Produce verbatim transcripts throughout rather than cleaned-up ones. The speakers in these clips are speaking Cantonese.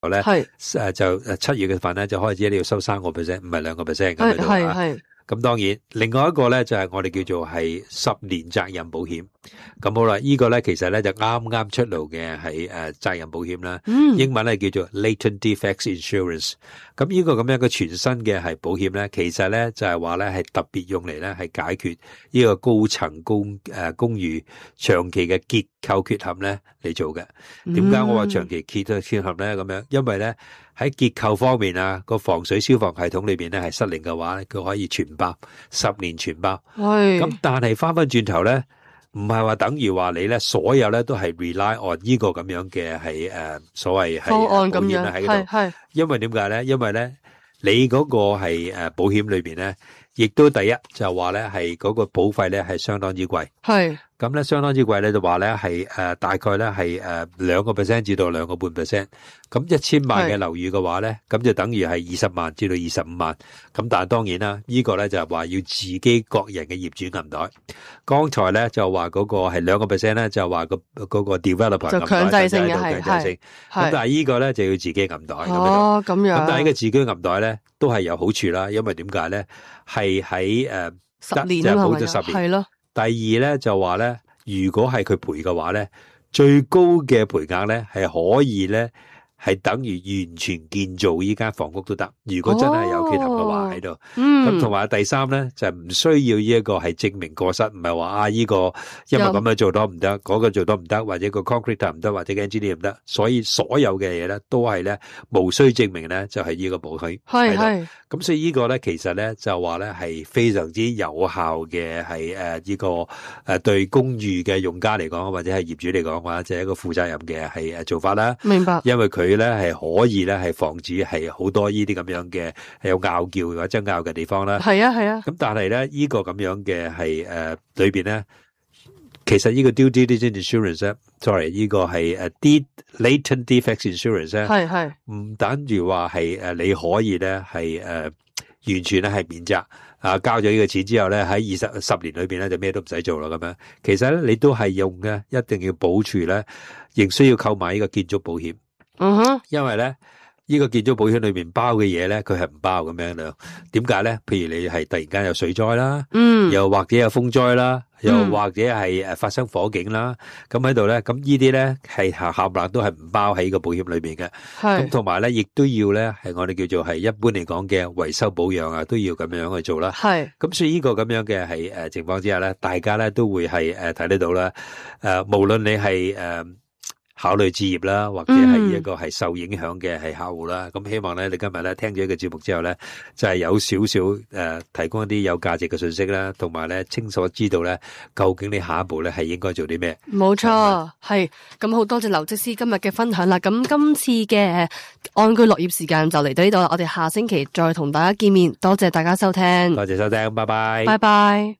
咧，誒就誒七月嘅份咧就開始你要收三個 percent， 唔係兩個 percent 咁喺度啊。係咁當然，另外一個咧就係我哋叫做係十年責任保險。咁好啦，呢個咧其實咧就啱啱出爐嘅係誒責任保險啦。嗯、英文咧叫做 Latent Defects Insurance。咁呢個咁樣嘅全新嘅係保險咧，其實咧就係話咧係特別用嚟咧係解決呢個高層公誒公寓長期嘅結構缺陷咧嚟做嘅。點解我話長期結構缺陷咧咁樣？因為咧喺結構方面啊，個防水消防系統裏邊咧係失靈嘅話咧，佢可以全包十年全包。係咁，但係翻翻轉頭咧。唔係話等於話你咧，所有咧都係 rely on 呢個咁樣嘅係誒所謂係方案咁樣喺度。係，因為點解咧？因為咧，你嗰個係誒保險裏邊咧，亦都第一就話咧係嗰個保費咧係相當之貴。係。咁咧相當之貴咧，就話咧係誒大概咧係誒兩個 percent 至到兩個半 percent。咁一千萬嘅樓宇嘅話咧，咁就等於係二十萬至到二十五萬。咁但係當然啦，呢個咧就係話要自己個人嘅業主銀袋。剛才咧就話嗰個係兩個 percent 咧，就話個嗰個 developer 就強制性嘅係係。 咁但係呢個咧就要自己銀袋。 哦，咁樣。 咁但係呢個自己銀袋咧都係有好處啦，因為點解咧？係喺誒十年啊嘛， 保咗十年。 係咯。 第二咧就話咧，如果係佢賠嘅話咧，最高嘅賠額咧係可以咧係等於完全建造依間房屋都得。如果真係有缺陷嘅話喺度，咁同埋第三咧就唔需要呢一個係證明過失，唔係話啊依個因為咁樣做得唔得，嗰個做得唔得，或者個 concrete 唔得，或者 engineer 唔得，所以所有嘅嘢咧都係咧無需證明咧就係呢個保險喺度。咁所以呢個咧其實咧就話咧係非常之有效嘅係誒呢個誒對公寓嘅用家嚟講，或者係業主嚟講嘅話，就係一個負責任嘅係誒做法啦。 明白。因為佢咧係可以咧係防止係好多呢啲咁樣嘅有拗撬或者爭拗嘅地方啦。 係啊係啊。咁但係咧呢個咁樣嘅係誒裏邊咧，其實呢個 due diligence insurance 咧 ，sorry 呢個係誒 de latent defects insurance 咧， 係係唔等於話係誒你可以咧係誒完全咧係免責啊，交咗呢個錢之後咧喺二十十年裏邊咧就咩都唔使做啦咁樣。其實咧你都係用嘅，一定要保住咧，仍需要購買呢個建築保險。嗯哼，因為咧。呢個建築保險裏面包嘅嘢咧，佢係唔包咁樣樣。點解咧？譬如你係突然間有水災啦，嗯，又或者有風災啦，又或者係誒發生火警啦，咁喺度咧，咁呢啲咧係下下唪都係唔包喺個保險裏邊嘅。係咁，同埋咧，亦都要咧係我哋叫做係一般嚟講嘅維修保養啊，都要咁樣去做啦。係咁，所以呢個咁樣嘅係誒情況之下咧，大家咧都會係誒睇得到啦。誒，無論你係誒。考慮置業啦，或者係一個係受影響嘅係客戶啦，咁、嗯、希望咧你今日咧聽咗呢個節目之後咧，就係、是、有少少誒提供一啲有價值嘅信息啦，同埋咧清楚知道咧究竟你下一步咧係應該做啲咩？ 冇錯，係咁好多謝劉則師今日嘅分享啦。咁今次嘅安居樂業時間就嚟到呢度啦，我哋下星期再同大家見面。多謝大家收聽， 多謝收聽，拜拜， 拜拜。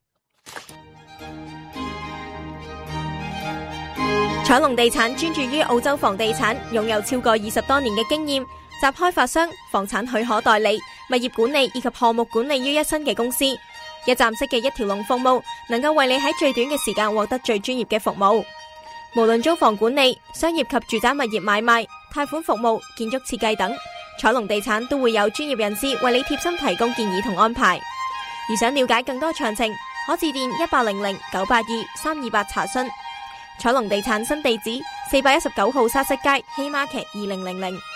彩龍地產專注於澳洲房地產，擁有超過二十多年嘅經驗，集開發商、房產許可代理、物業管理以及項目管理於一身嘅公司，一站式嘅一條龍服務，能夠為你喺最短嘅時間獲得最專業嘅服務。無論租房管理、商業及住宅物業買賣、貸款服務、建築設計等，彩龍地產都會有專業人士為你貼心提供建議同安排。而想了解更多詳情，可致電一八零零九八二三二八查詢。彩龍地產新地址四百一十九號沙石街希瑪劇二零零零。